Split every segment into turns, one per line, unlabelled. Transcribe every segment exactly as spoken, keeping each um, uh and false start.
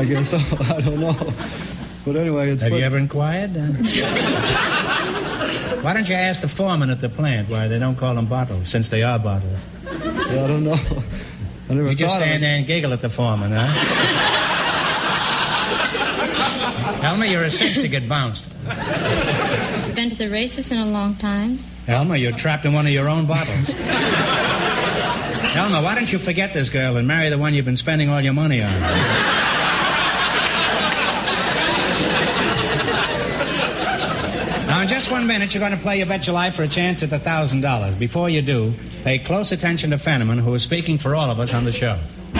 I guess so. I don't know. But anyway, it's...
Have
put...
you ever inquired? Uh... Why don't you ask the foreman at the plant why they don't call them bottles, since they are bottles?
Yeah, I don't know. I never
you just stand
of...
there and giggle at the foreman, huh? Elmer, you're a cinch to get bounced.
Been to the races in a long time.
Elmer, you're trapped in one of your own bottles. Elmer, why don't you forget this girl and marry the one you've been spending all your money on? Now, in just one minute, you're going to play You Bet Your Life for a chance at the one thousand dollars. Before you do, pay close attention to Fenneman, who is speaking for all of us on the show.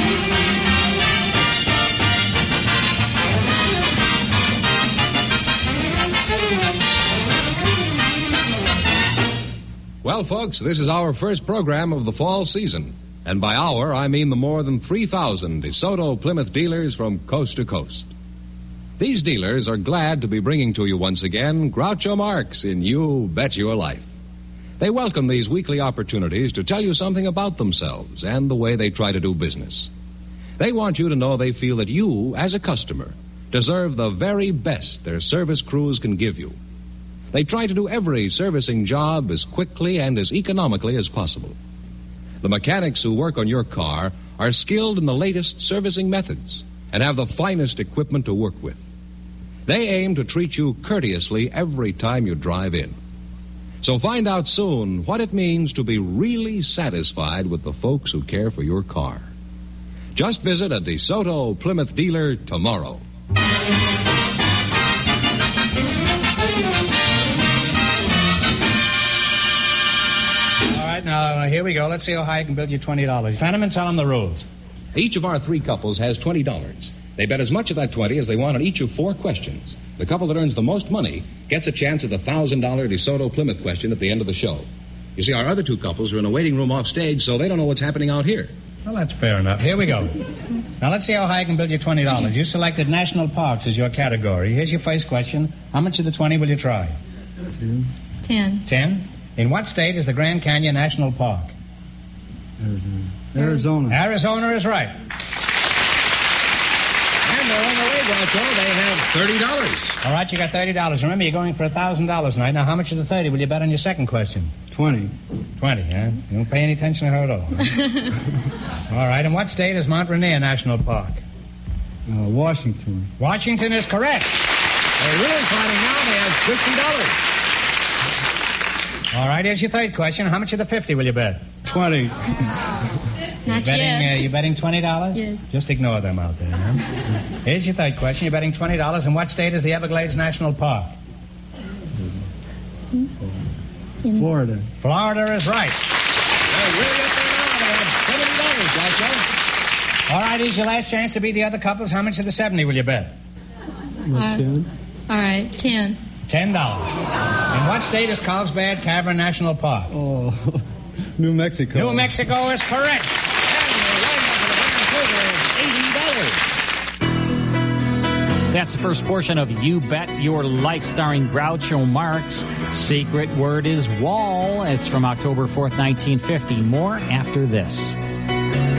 Well, folks, this is our first program of the fall season. And by our, I mean the more than three thousand DeSoto Plymouth dealers from coast to coast. These dealers are glad to be bringing to you once again Groucho Marx in You Bet Your Life. They welcome these weekly opportunities to tell you something about themselves and the way they try to do business. They want you to know they feel that you, as a customer, deserve the very best their service crews can give you. They try to do every servicing job as quickly and as economically as possible. The mechanics who work on your car are skilled in the latest servicing methods and have the finest equipment to work with. They aim to treat you courteously every time you drive in. So find out soon what it means to be really satisfied with the folks who care for your car. Just visit a DeSoto Plymouth dealer tomorrow.
Now, here we go. Let's see how high I can build you twenty dollars. Fenneman, tell them the rules.
Each of our three couples has twenty dollars. They bet as much of that twenty as they want on each of four questions. The couple that earns the most money gets a chance at the one thousand dollars DeSoto Plymouth question at the end of the show. You see, our other two couples are in a waiting room off stage, so they don't know what's happening out here.
Well, that's fair enough. Here we go. Now, let's see how high I can build you twenty dollars. You selected national parks as your category. Here's your first question. How much of the twenty will you try?
Ten.
Ten.
Ten? In what state is the Grand Canyon National Park?
Arizona. Arizona.
Arizona is right.
And they're on the way, Groucho. They have thirty dollars.
All right, you got thirty dollars. Remember, you're going for one thousand dollars tonight. Now, how much of the thirty will you bet on your second question?
Twenty.
Twenty, huh? You don't pay any attention to her at all. Huh? All right, in what state is Mount Rainier National Park?
Uh, Washington.
Washington is correct.
They're really fighting now. They have fifty dollars.
All right, here's your third question. How much of the fifty will you bet?
Twenty.
Not
betting,
yet.
Uh, you betting twenty dollars?
Yes.
Just ignore them out there, huh? Here's your third question. You're betting twenty dollars. In what state is the Everglades National Park?
Florida.
Florida is right.
They're really up there now. They have seventy dollars, Groucho.
All right, here's your last chance to beat the other couples. How much of the seventy will you bet?
Uh,
Ten.
All right, ten.
Ten dollars. In what state is Carlsbad Cavern National Park?
Oh, New Mexico.
New Mexico is correct.
That's the first portion of You Bet Your Life, starring Groucho Marx. Secret word is wall. It's from October fourth, nineteen fifty. More after this.